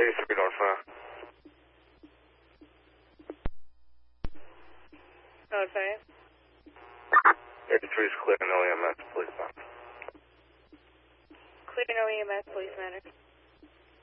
83 North 5. North 5. 83 is clear, no EMS, police matter. Clear, no EMS, police matter.